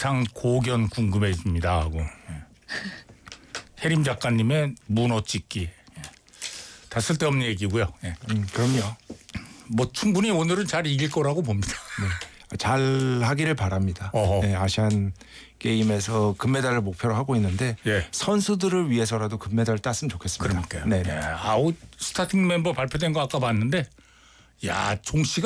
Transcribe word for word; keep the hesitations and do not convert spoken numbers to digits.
이상 고견 궁금해집니다 하고 예. 혜림 작가님의 문어 찍기 예. 다 쓸데없는 얘기고요. 예. 음, 그럼요. 뭐 충분히 오늘은 잘 이길 거라고 봅니다. 네. 잘 하기를 바랍니다. 네, 아시안 게임에서 금메달을 목표로 하고 있는데 예. 선수들을 위해서라도 금메달을 땄으면 좋겠습니다. 그러니까요. 네. 예. 아웃 스타팅 멤버 발표된 거 아까 봤는데 야, 종 씨가